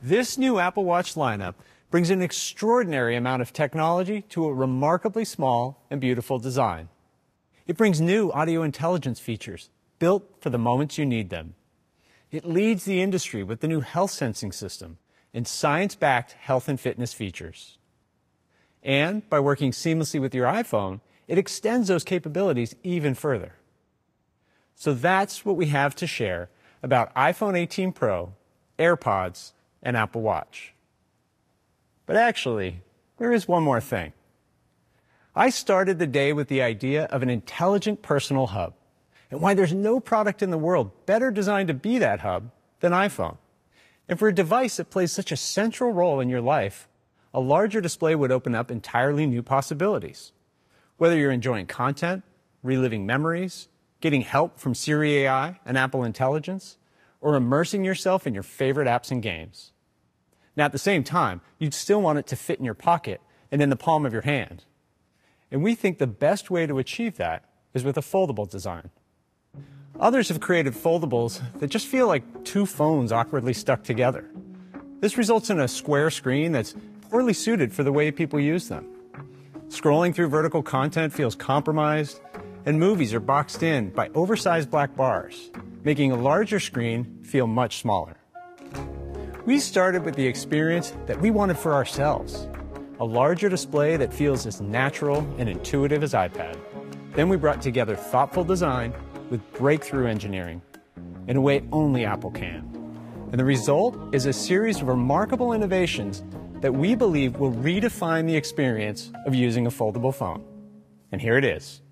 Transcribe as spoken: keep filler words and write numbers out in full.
This new Apple Watch lineup brings an extraordinary amount of technology to a remarkably small and beautiful design. It brings new audio intelligence features built for the moments you need them. It leads the industry with the new health sensing system and science-backed health and fitness features. And by working seamlessly with your iPhone, it extends those capabilities even further. So that's what we have to share about iPhone eighteen Pro, AirPods, and Apple Watch. But actually, there is one more thing. I started the day with the idea of an intelligent personal hub, and why there's no product in the world better designed to be that hub than iPhone. And for a device that plays such a central role in your life, a larger display would open up entirely new possibilities. Whether you're enjoying content, reliving memories, getting help from Siri A I and Apple Intelligence, or immersing yourself in your favorite apps and games. Now, at the same time, you'd still want it to fit in your pocket and in the palm of your hand. And we think the best way to achieve that is with a foldable design. Others have created foldables that just feel like two phones awkwardly stuck together. This results in a square screen that's poorly suited for the way people use them. Scrolling through vertical content feels compromised, and movies are boxed in by oversized black bars, making a larger screen feel much smaller. We started with the experience that we wanted for ourselves, a larger display that feels as natural and intuitive as iPad. Then we brought together thoughtful design with breakthrough engineering in a way only Apple can. And the result is a series of remarkable innovations that we believe will redefine the experience of using a foldable phone. And here it is.